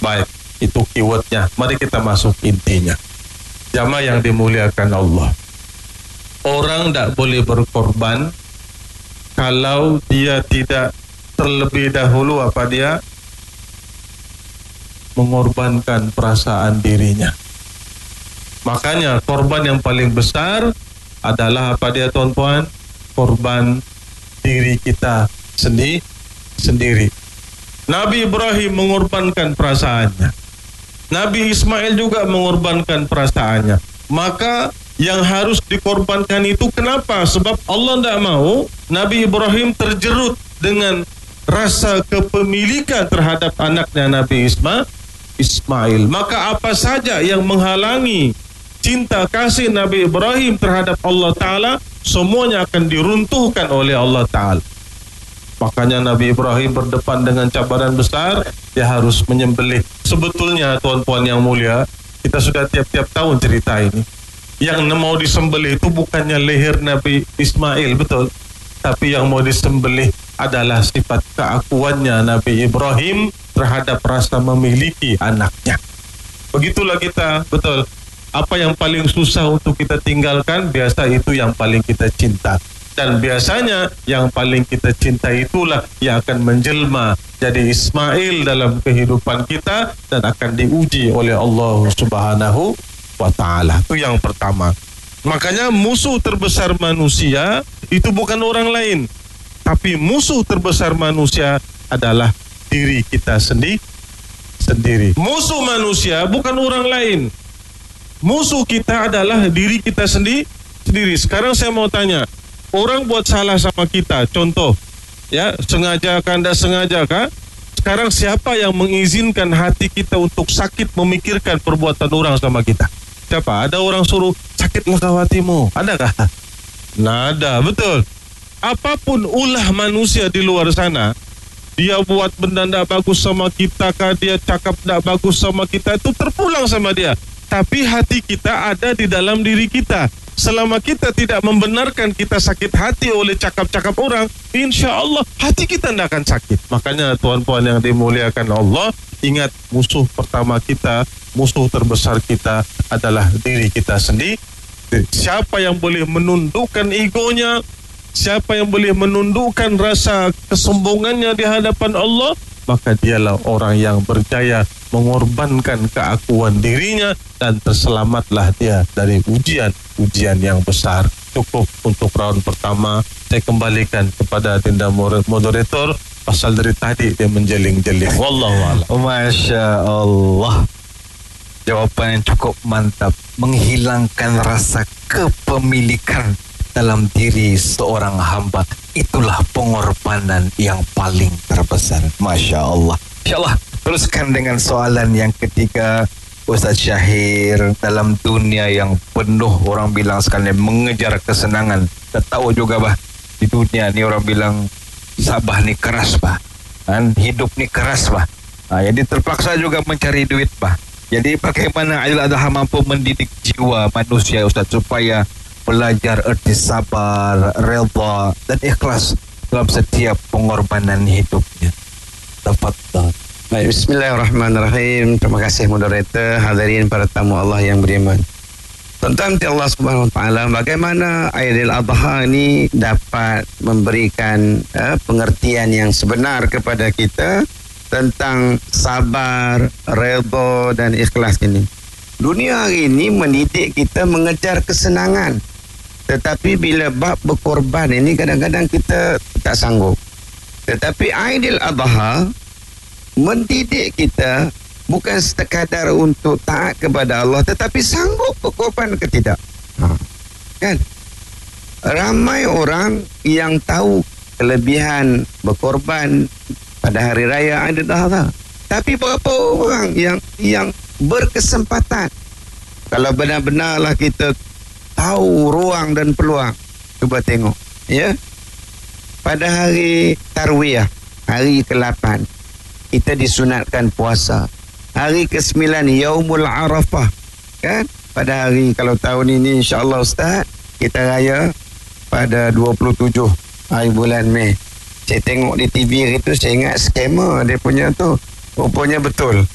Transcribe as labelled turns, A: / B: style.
A: Baik, itu keywordnya. Mari kita masuk intinya. Jamaah yang dimuliakan Allah, orang tak boleh berkorban kalau dia tidak terlebih dahulu mengorbankan perasaan dirinya. Makanya korban yang paling besar adalah tuan-tuan? Korban diri kita sendiri. Nabi Ibrahim mengorbankan perasaannya. Nabi Ismail juga mengorbankan perasaannya. Maka yang harus dikorbankan itu kenapa? Sebab Allah tidak mau Nabi Ibrahim terjerut dengan rasa kepemilikan terhadap anaknya Nabi Ismail. Maka apa saja yang menghalangi cinta kasih Nabi Ibrahim terhadap Allah Ta'ala, semuanya akan diruntuhkan oleh Allah Ta'ala. Makanya Nabi Ibrahim berdepan dengan cabaran besar, dia harus menyembelih. Sebetulnya tuan-tuan yang mulia, kita sudah tiap-tiap tahun cerita ini. Yang mau disembelih itu bukannya leher Nabi Ismail, betul. Tapi yang mau disembelih adalah sifat keakuannya Nabi Ibrahim terhadap rasa memiliki anaknya. Begitulah kita, betul. Apa yang paling susah untuk kita tinggalkan, biasa itu yang paling kita cinta. Dan biasanya yang paling kita cinta itulah yang akan menjelma jadi Ismail dalam kehidupan kita dan akan diuji oleh Allah Subhanahu wa Ta'ala. Itu yang pertama. Makanya musuh terbesar manusia itu bukan orang lain, tapi musuh terbesar manusia adalah diri kita sendiri. Musuh manusia bukan orang lain. Musuh kita adalah diri kita sendiri. Sekarang saya mau tanya, orang buat salah sama kita, contoh, ya, sengaja kan, tidak sengaja kan? Sekarang siapa yang mengizinkan hati kita untuk sakit memikirkan perbuatan orang sama kita? Siapa? Ada orang suruh sakitlah kau hatimu, adakah? Nada, betul. Apapun ulah manusia di luar sana, dia buat benda tidak bagus sama kita kah, dia cakap tidak bagus sama kita, itu terpulang sama dia. Tapi hati kita ada di dalam diri kita. Selama kita tidak membenarkan kita sakit hati oleh cakap-cakap orang, insya Allah hati kita tidak akan sakit. Makanya tuan-tuan yang dimuliakan Allah, ingat musuh pertama kita, musuh terbesar kita adalah diri kita sendiri. Siapa yang boleh menundukkan egonya, siapa yang boleh menundukkan rasa kesombongannya di hadapan Allah, maka dialah orang yang berjaya mengorbankan keakuan dirinya dan terselamatlah dia dari ujian yang besar. Cukup untuk round pertama. Saya kembalikan kepada Dinda moderator, pasal dari tadi dia menjeling-jeling. Wallahualam.
B: Masya Allah, jawapan yang cukup mantap. Menghilangkan rasa kepemilikan dalam diri seorang hamba, itulah pengorbanan yang paling terbesar. Masya Allah. InsyaAllah teruskan dengan soalan yang ketiga, Ustaz Syahir. Dalam dunia yang penuh orang bilang sekalian mengejar kesenangan, kita tahu juga di dunia ni orang bilang sabah ni keras kan, hidup ni keras jadi terpaksa juga mencari duit Jadi bagaimana Aidil Adha mampu mendidik jiwa manusia, Ustaz, supaya belajar erti sabar, redha dan ikhlas dalam setiap pengorbanan hidupnya? Tafadhal.
C: Baik, bismillahirrahmanirrahim. Terima kasih moderator, hadirin para tamu Allah yang beriman. Tentang Allah Subhanahu wa Ta'ala, bagaimana Aidil Adha ini dapat memberikan pengertian yang sebenar kepada kita tentang sabar, redha dan ikhlas ini. Dunia hari ini mendidik kita mengejar kesenangan, tetapi bila bab berkorban ini kadang-kadang kita tak sanggup. Tetapi Aidil Adha mendidik kita bukan sekadar untuk taat kepada Allah, tetapi sanggup berkorban ke tidak. Kan? Ramai orang yang tahu kelebihan berkorban pada hari raya Aidil Adha, tapi berapa orang yang berkesempatan? Kalau benar-benarlah kita tahu ruang dan peluang, cuba tengok, ya. Pada hari Tarwiyah, hari ke-8, kita disunatkan puasa. Hari ke-9, Yaumul Arafah, kan? Pada hari, kalau tahun ini insya-Allah Ustaz, kita raya pada 27 hari bulan Mei. Saya tengok di TV itu, saya ingat skema dia punya tu, rupanya betul.